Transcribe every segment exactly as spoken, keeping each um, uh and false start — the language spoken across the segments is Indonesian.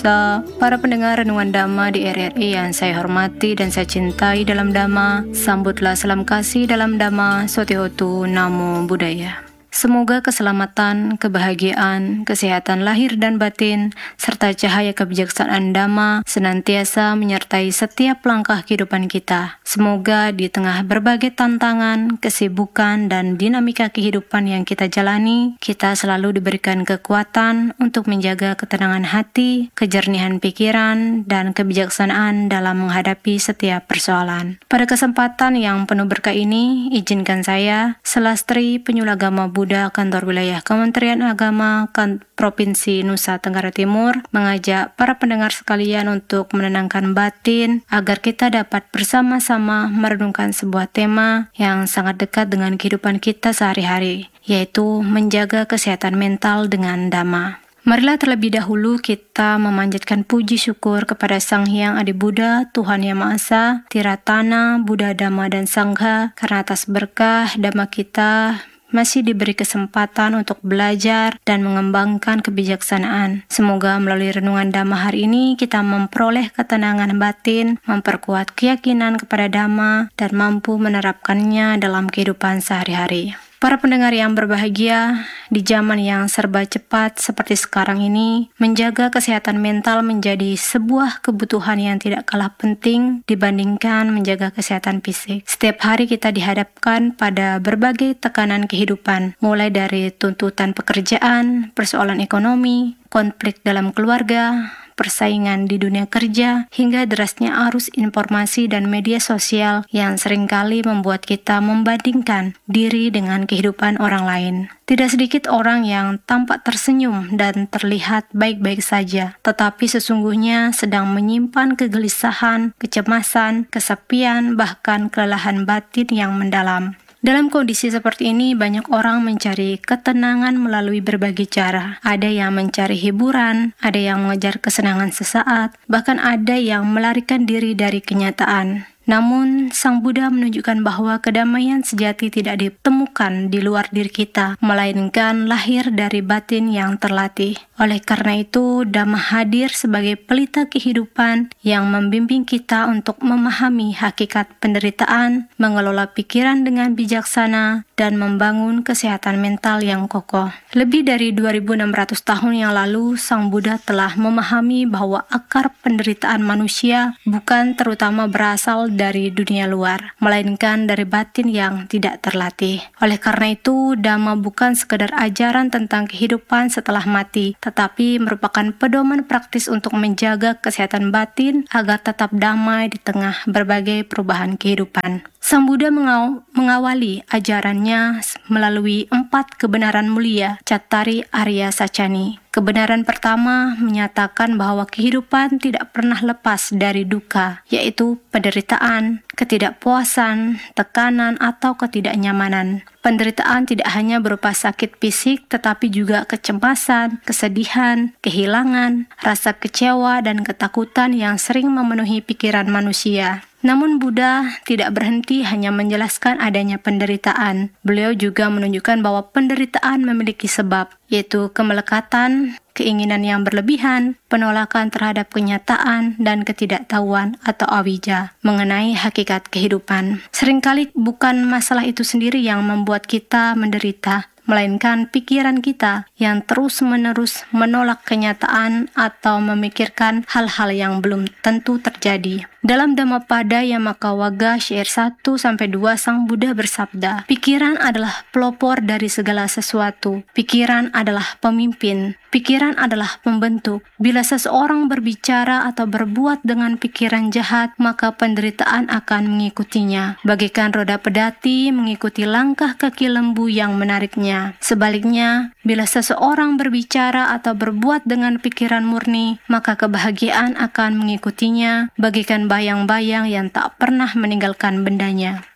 Sabda. Para pendengar Renungan Dhamma di R R I yang saya hormati dan saya cintai dalam Dhamma, sambutlah salam kasih dalam Dhamma, Sotihotu Namo Buddhaya. Semoga keselamatan, kebahagiaan, kesehatan lahir dan batin, serta cahaya kebijaksanaan Dhamma senantiasa menyertai setiap langkah kehidupan kita. Semoga di tengah berbagai tantangan, kesibukan, dan dinamika kehidupan yang kita jalani, kita selalu diberikan kekuatan untuk menjaga ketenangan hati, kejernihan pikiran, dan kebijaksanaan dalam menghadapi setiap persoalan. Pada kesempatan yang penuh berkah ini, izinkan saya, Selastri Penyulagama Buddha Kantor Wilayah Kementerian Agama kan Provinsi Nusa Tenggara Timur mengajak para pendengar sekalian untuk menenangkan batin agar kita dapat bersama-sama merenungkan sebuah tema yang sangat dekat dengan kehidupan kita sehari-hari, yaitu menjaga kesehatan mental dengan Dhamma. Marilah terlebih dahulu kita memanjatkan puji syukur kepada Sang Hyang Adi Buddha, Tuhan Yang Maha Esa, Tiratana, Buddha, Dhamma, dan Sangha, karena atas berkah Dhamma kita masih diberi kesempatan untuk belajar dan mengembangkan kebijaksanaan. Semoga melalui renungan Dhamma hari ini kita memperoleh ketenangan batin, memperkuat keyakinan kepada Dhamma, dan mampu menerapkannya dalam kehidupan sehari-hari. Para pendengar yang berbahagia, di zaman yang serba cepat seperti sekarang ini, menjaga kesehatan mental menjadi sebuah kebutuhan yang tidak kalah penting dibandingkan menjaga kesehatan fisik. Setiap hari kita dihadapkan pada berbagai tekanan kehidupan, mulai dari tuntutan pekerjaan, persoalan ekonomi, konflik dalam keluarga, persaingan di dunia kerja, hingga derasnya arus informasi dan media sosial yang seringkali membuat kita membandingkan diri dengan kehidupan orang lain. Tidak sedikit orang yang tampak tersenyum dan terlihat baik-baik saja, tetapi sesungguhnya sedang menyimpan kegelisahan, kecemasan, kesepian, bahkan kelelahan batin yang mendalam. Dalam kondisi seperti ini, banyak orang mencari ketenangan melalui berbagai cara. Ada yang mencari hiburan, ada yang mengejar kesenangan sesaat, bahkan ada yang melarikan diri dari kenyataan. Namun, Sang Buddha menunjukkan bahwa kedamaian sejati tidak ditemukan di luar diri kita, melainkan lahir dari batin yang terlatih. Oleh karena itu, Dhamma hadir sebagai pelita kehidupan yang membimbing kita untuk memahami hakikat penderitaan, mengelola pikiran dengan bijaksana, dan membangun kesehatan mental yang kokoh. Lebih dari dua ribu enam ratus tahun yang lalu, Sang Buddha telah memahami bahwa akar penderitaan manusia bukan terutama berasal dari dunia luar, melainkan dari batin yang tidak terlatih. Oleh karena itu, Dhamma bukan sekedar ajaran tentang kehidupan setelah mati, tetapi merupakan pedoman praktis untuk menjaga kesehatan batin agar tetap damai di tengah berbagai perubahan kehidupan. Sang Buddha mengaw- mengawali ajarannya melalui empat kebenaran mulia, Cattari Arya Sacani. Kebenaran pertama menyatakan bahwa kehidupan tidak pernah lepas dari duka, yaitu penderitaan, ketidakpuasan, tekanan, atau ketidaknyamanan. Penderitaan tidak hanya berupa sakit fisik, tetapi juga kecemasan, kesedihan, kehilangan, rasa kecewa, dan ketakutan yang sering memenuhi pikiran manusia. Namun Buddha tidak berhenti hanya menjelaskan adanya penderitaan. Beliau juga menunjukkan bahwa penderitaan memiliki sebab, yaitu kemelekatan, keinginan yang berlebihan, penolakan terhadap kenyataan, dan ketidaktahuan atau awija mengenai hakikat kehidupan. Seringkali bukan masalah itu sendiri yang membuat kita menderita, melainkan pikiran kita yang terus-menerus menolak kenyataan atau memikirkan hal-hal yang belum tentu terjadi. Dalam Dhammapada Yammakawaga syair satu sampai dua, Sang Buddha bersabda, pikiran adalah pelopor dari segala sesuatu. Pikiran adalah pemimpin. Pikiran adalah pembentuk. Bila seseorang berbicara atau berbuat dengan pikiran jahat, maka penderitaan akan mengikutinya. Bagaikan roda pedati mengikuti langkah kaki lembu yang menariknya. Sebaliknya, bila seseorang berbicara atau berbuat dengan pikiran murni, maka kebahagiaan akan mengikutinya, bagaikan bayang-bayang yang tak pernah meninggalkan bendanya.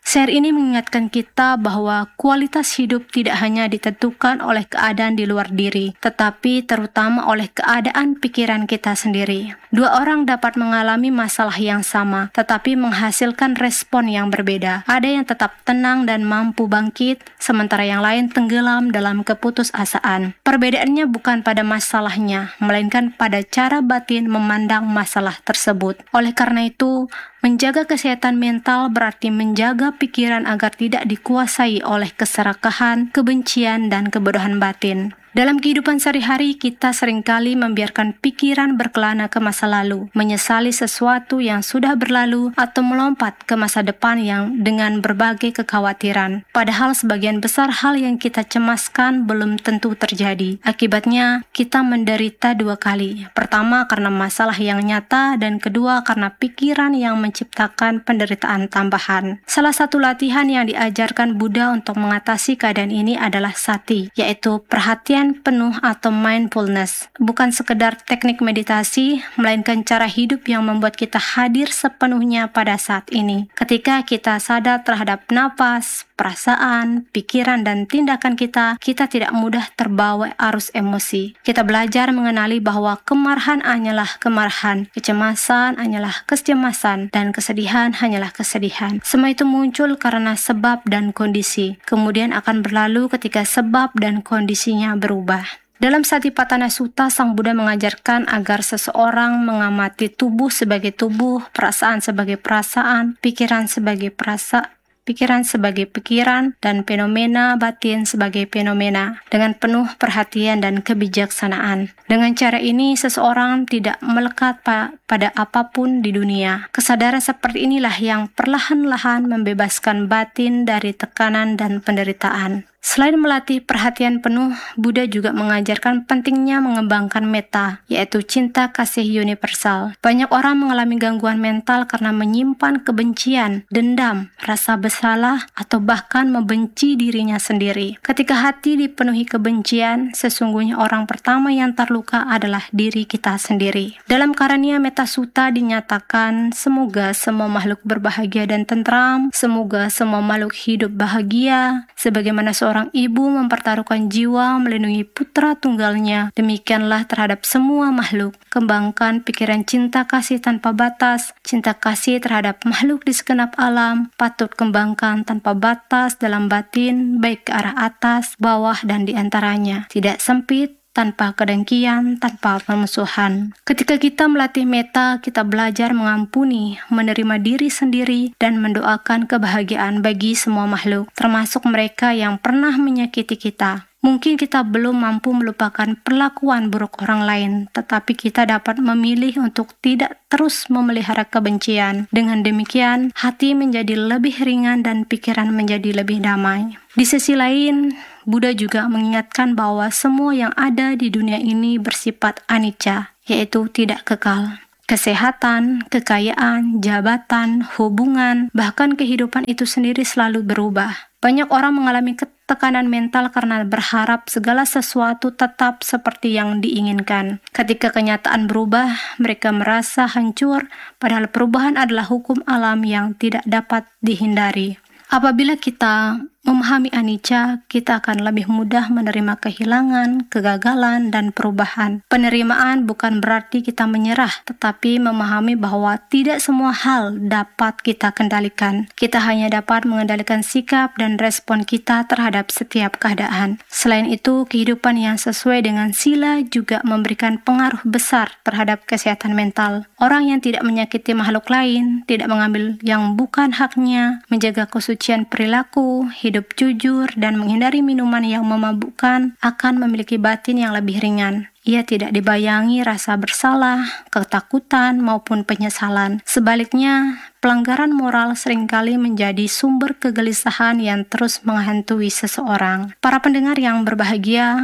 Share ini mengingatkan kita bahwa kualitas hidup tidak hanya ditentukan oleh keadaan di luar diri, tetapi terutama oleh keadaan pikiran kita sendiri. Dua orang dapat mengalami masalah yang sama, tetapi menghasilkan respon yang berbeda. Ada yang tetap tenang dan mampu bangkit, sementara yang lain tenggelam dalam keputusasaan. Perbedaannya bukan pada masalahnya, melainkan pada cara batin memandang masalah tersebut. Oleh karena itu, menjaga kesehatan mental berarti menjaga pikiran agar tidak dikuasai oleh keserakahan, kebencian, dan kebodohan batin. Dalam kehidupan sehari-hari, kita seringkali membiarkan pikiran berkelana ke masa lalu, menyesali sesuatu yang sudah berlalu, atau melompat ke masa depan yang dengan berbagai kekhawatiran. Padahal sebagian besar hal yang kita cemaskan belum tentu terjadi. Akibatnya, kita menderita dua kali. Pertama, karena masalah yang nyata, dan kedua, karena pikiran yang menciptakan penderitaan tambahan. Salah satu latihan yang diajarkan Buddha untuk mengatasi keadaan ini adalah sati, yaitu perhatian penuh atau mindfulness. Bukan sekedar teknik meditasi, melainkan cara hidup yang membuat kita hadir sepenuhnya pada saat ini. Ketika kita sadar terhadap napas, perasaan, pikiran, dan tindakan kita, kita tidak mudah terbawa arus emosi. Kita belajar mengenali bahwa kemarahan hanyalah kemarahan, kecemasan hanyalah kecemasan, dan kesedihan hanyalah kesedihan. Semua itu muncul karena sebab dan kondisi, kemudian akan berlalu ketika sebab dan kondisinya berubah. Dalam Satipatthana Sutta, Sang Buddha mengajarkan agar seseorang mengamati tubuh sebagai tubuh, perasaan sebagai perasaan, pikiran sebagai perasaan, pikiran sebagai pikiran, dan fenomena batin sebagai fenomena, dengan penuh perhatian dan kebijaksanaan. Dengan cara ini, seseorang tidak melekat pa- pada apapun di dunia. Kesadaran seperti inilah yang perlahan-lahan membebaskan batin dari tekanan dan penderitaan. Selain melatih perhatian penuh, Buddha juga mengajarkan pentingnya mengembangkan metta, yaitu cinta kasih universal. Banyak orang mengalami gangguan mental karena menyimpan kebencian, dendam, rasa bersalah, atau bahkan membenci dirinya sendiri. Ketika hati dipenuhi kebencian, sesungguhnya orang pertama yang terluka adalah diri kita sendiri. Dalam Karaniya Metta Sutta dinyatakan, semoga semua makhluk berbahagia dan tentram, semoga semua makhluk hidup bahagia, sebagaimana seorang Seorang ibu mempertaruhkan jiwa melindungi putra tunggalnya. Demikianlah terhadap semua makhluk. Kembangkan pikiran cinta kasih tanpa batas. Cinta kasih terhadap makhluk di segenap alam patut kembangkan tanpa batas dalam batin, baik ke arah atas, bawah, dan di antaranya. Tidak sempit, tanpa kedengkian, tanpa permusuhan. Ketika kita melatih metta, kita belajar mengampuni, menerima diri sendiri, dan mendoakan kebahagiaan bagi semua makhluk, termasuk mereka yang pernah menyakiti kita. Mungkin kita belum mampu melupakan perlakuan buruk orang lain, tetapi kita dapat memilih untuk tidak terus memelihara kebencian. Dengan demikian, hati menjadi lebih ringan dan pikiran menjadi lebih damai. Di sisi lain, Buddha juga mengingatkan bahwa semua yang ada di dunia ini bersifat anicca, yaitu tidak kekal. Kesehatan, kekayaan, jabatan, hubungan, bahkan kehidupan itu sendiri selalu berubah. Banyak orang mengalami tekanan mental karena berharap segala sesuatu tetap seperti yang diinginkan. Ketika kenyataan berubah, mereka merasa hancur, padahal perubahan adalah hukum alam yang tidak dapat dihindari. Apabila kita memahami anicca, kita akan lebih mudah menerima kehilangan, kegagalan, dan perubahan. Penerimaan bukan berarti kita menyerah, tetapi memahami bahwa tidak semua hal dapat kita kendalikan. Kita hanya dapat mengendalikan sikap dan respon kita terhadap setiap keadaan. Selain itu, kehidupan yang sesuai dengan sila juga memberikan pengaruh besar terhadap kesehatan mental. Orang yang tidak menyakiti makhluk lain, tidak mengambil yang bukan haknya, menjaga kesucian perilaku, hidup hidup jujur, dan menghindari minuman yang memabukkan akan memiliki batin yang lebih ringan. Ia tidak dibayangi rasa bersalah, ketakutan, maupun penyesalan. Sebaliknya, pelanggaran moral seringkali menjadi sumber kegelisahan yang terus menghantui seseorang. Para pendengar yang berbahagia,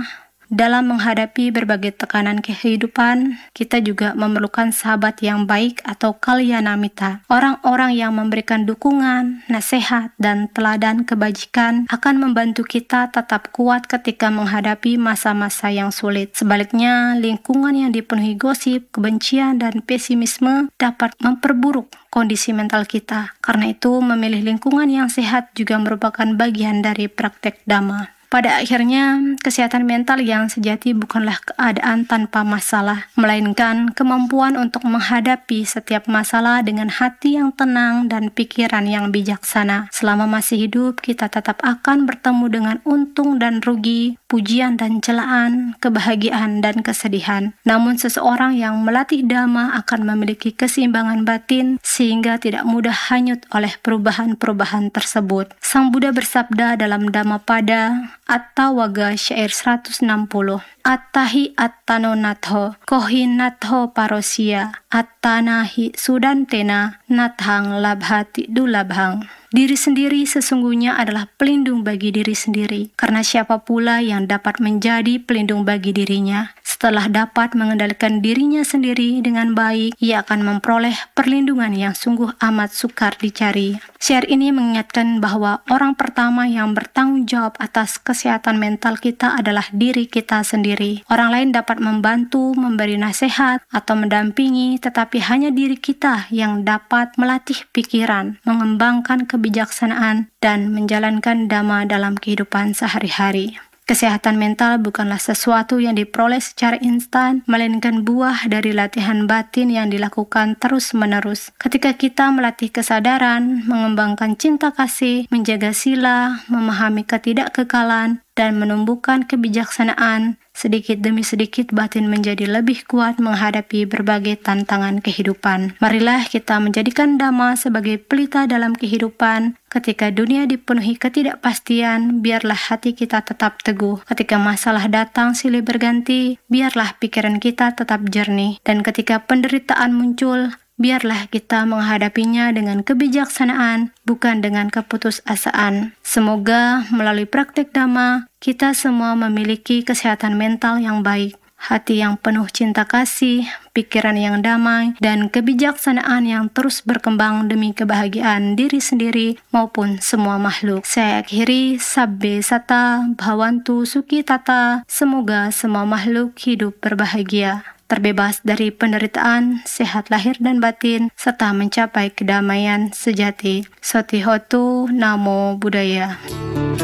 Dalam menghadapi berbagai tekanan kehidupan, kita juga memerlukan sahabat yang baik atau kalyanamita. Orang-orang yang memberikan dukungan, nasihat, dan teladan kebajikan akan membantu kita tetap kuat ketika menghadapi masa-masa yang sulit. Sebaliknya, lingkungan yang dipenuhi gosip, kebencian, dan pesimisme dapat memperburuk kondisi mental kita. Karena itu, memilih lingkungan yang sehat juga merupakan bagian dari praktek Dhamma. Pada akhirnya, kesehatan mental yang sejati bukanlah keadaan tanpa masalah, melainkan kemampuan untuk menghadapi setiap masalah dengan hati yang tenang dan pikiran yang bijaksana. Selama masih hidup, kita tetap akan bertemu dengan untung dan rugi, pujian dan celaan, kebahagiaan dan kesedihan. Namun seseorang yang melatih Dhamma akan memiliki keseimbangan batin sehingga tidak mudah hanyut oleh perubahan-perubahan tersebut. Sang Buddha bersabda dalam Dhammapada Attawaga syair seratus enam puluh, Attahi attano natho, kohi natho parosia, attanahi sudantena, nathang labhati dulabhang. Diri sendiri sesungguhnya adalah pelindung bagi diri sendiri, karena siapa pula yang dapat menjadi pelindung bagi dirinya? Setelah dapat mengendalikan dirinya sendiri dengan baik, ia akan memperoleh perlindungan yang sungguh amat sukar dicari. Syair ini mengingatkan bahwa orang pertama yang bertanggung jawab atas kesehatan mental kita adalah diri kita sendiri. Orang lain dapat membantu, memberi nasihat, atau mendampingi, tetapi hanya diri kita yang dapat melatih pikiran, mengembangkan kebijaksanaan, dan menjalankan Dhamma dalam kehidupan sehari-hari. Kesehatan mental bukanlah sesuatu yang diperoleh secara instan, melainkan buah dari latihan batin yang dilakukan terus-menerus. Ketika kita melatih kesadaran, mengembangkan cinta kasih, menjaga sila, memahami ketidakkekalan, dan menumbuhkan kebijaksanaan, sedikit demi sedikit batin menjadi lebih kuat menghadapi berbagai tantangan kehidupan. Marilah kita menjadikan Dhamma sebagai pelita dalam kehidupan. Ketika dunia dipenuhi ketidakpastian, biarlah hati kita tetap teguh. Ketika masalah datang silih berganti, biarlah pikiran kita tetap jernih. Dan ketika penderitaan muncul, biarlah kita menghadapinya dengan kebijaksanaan, bukan dengan keputusasaan. Semoga melalui praktek Dhamma, kita semua memiliki kesehatan mental yang baik, hati yang penuh cinta kasih, pikiran yang damai, dan kebijaksanaan yang terus berkembang demi kebahagiaan diri sendiri maupun semua makhluk. Saya akhiri, Sabbe Sata Bhavantu Sukhi Tata. Semoga semua makhluk hidup berbahagia, terbebas dari penderitaan, sehat lahir dan batin, serta mencapai kedamaian sejati. Sotihotu Namo Buddhaya.